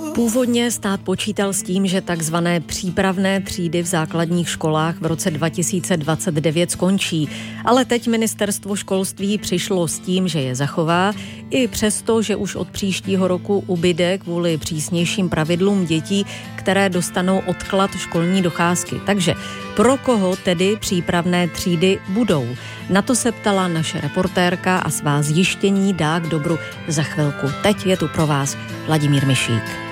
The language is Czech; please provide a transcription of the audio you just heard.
Původně stát počítal s tím, že takzvané přípravné třídy v základních školách v roce 2029 skončí, ale teď ministerstvo školství přišlo s tím, že je zachová, i přesto, že už od příštího roku ubyde kvůli přísnějším pravidlům dětí, které dostanou odklad školní docházky. Takže pro koho tedy přípravné třídy budou? Na to se ptala naše reportérka a svá zjištění dá k dobru za chvilku. Teď je tu pro vás Vladimír Mišík.